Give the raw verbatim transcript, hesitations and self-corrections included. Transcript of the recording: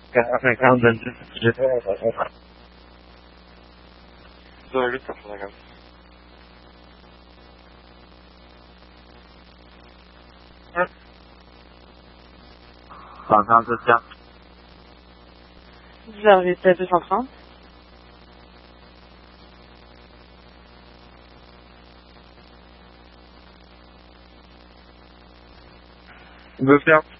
quatre-vingt-quinze, j'étais zéro huit quatre-vingt-quinze. cent trente-sept. zéro huit deux cent trente. Deux faire.